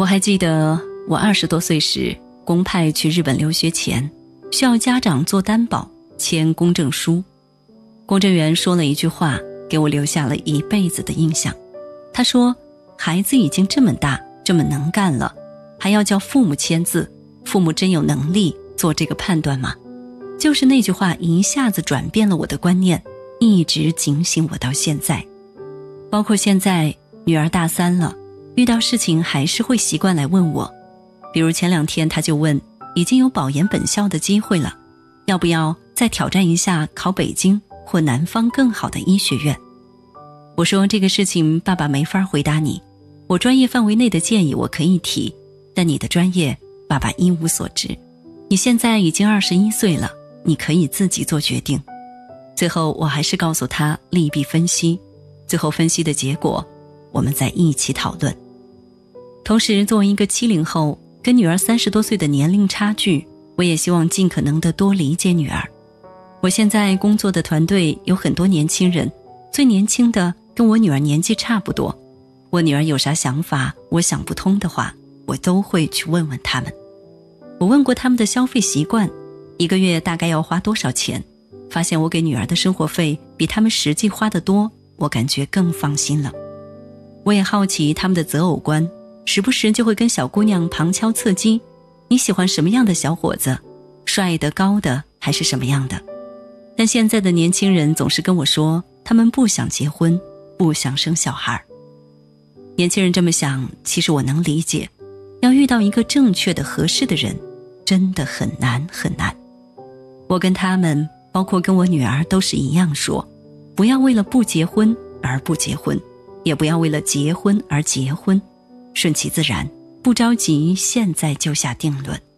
我还记得我20多岁时公派去日本留学前，需要家长做担保签公证书。公证员说了一句话，给我留下了一辈子的印象。他说，孩子已经这么大这么能干了，还要叫父母签字，父母真有能力做这个判断吗？就是那句话一下子转变了我的观念，一直警醒我到现在。包括现在女儿大3了，遇到事情还是会习惯来问我。比如前2天她就问，已经有保研本校的机会了，要不要再挑战一下考北京或南方更好的医学院？我说，这个事情爸爸没法回答你，我专业范围内的建议我可以提，但你的专业爸爸一无所知。你现在已经21岁了，你可以自己做决定。最后我还是告诉他利弊分析，最后分析的结果我们再一起讨论。同时作为一个70后，跟女儿30多岁的年龄差距，我也希望尽可能的多理解女儿。我现在工作的团队有很多年轻人，最年轻的跟我女儿年纪差不多，我女儿有啥想法，我想不通的话，我都会去问问他们。我问过他们的消费习惯，一个月大概要花多少钱，发现我给女儿的生活费比他们实际花得多，我感觉更放心了。我也好奇他们的择偶观，时不时就会跟小姑娘旁敲侧击，你喜欢什么样的小伙子，帅的高的还是什么样的？但现在的年轻人总是跟我说，他们不想结婚，不想生小孩。年轻人这么想，其实我能理解，要遇到一个正确的合适的人真的很难很难。我跟他们包括跟我女儿都是一样说，不要为了不结婚而不结婚，也不要为了结婚而结婚，顺其自然，不着急现在就下定论。